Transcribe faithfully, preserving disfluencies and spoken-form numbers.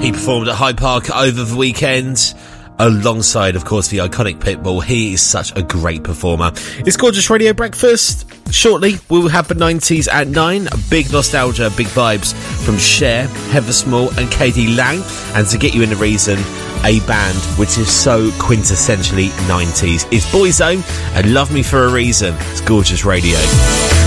He performed at Hyde Park over the weekend, alongside, of course, the iconic Pitbull. He is such a great performer. It's Gorgeous Radio Breakfast. Shortly, we will have the nineties at nine. Big nostalgia, big vibes from Cher, Heather Small and Katie Lang. And to get you in the reason, a band which is so quintessentially nineties is Boyzone and Love Me For A Reason. It's Gorgeous Radio.